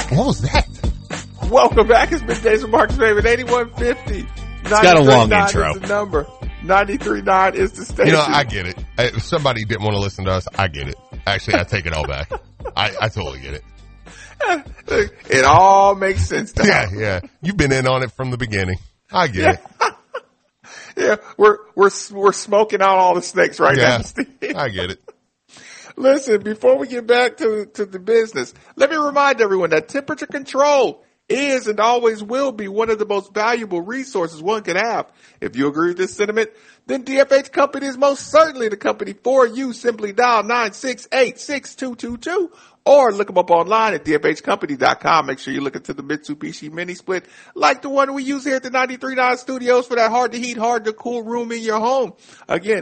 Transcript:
What was that? Welcome back. It's Middays with Marcus Raven, 8150. It's got a long intro. Is the number. 93.9 is the station. You know, I get it. If somebody didn't want to listen to us, I get it. Actually, I take it all back. I totally get it. It all makes sense to Yeah, yeah. You've been in on it from the beginning. I get it. Yeah, we're smoking out all the snakes right now, Steve. I get it. Listen, before we get back to the business, let me remind everyone that temperature control is and always will be one of the most valuable resources one can have. If you agree with this sentiment, then DFH Company is most certainly the company for you. Simply dial 968-6222 or look them up online at dfhcompany.com. Make sure you look into the Mitsubishi Mini Split like the one we use here at the 93.9 Studios for that hard to heat, hard to cool room in your home. Again,